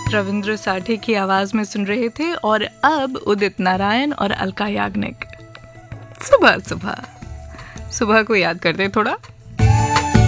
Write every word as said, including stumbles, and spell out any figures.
रविंद्र साठे की आवाज़ में सुन रहे थे। और अब उदित नारायण और अलका याग्निक। सुबह सुबह सुबह को याद करते थोड़ा।